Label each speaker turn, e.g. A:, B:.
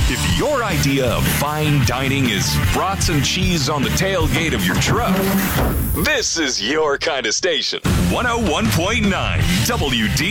A: If your idea of fine dining is brats and cheese on the tailgate of your truck, this is your kind of station. 101.9 WD.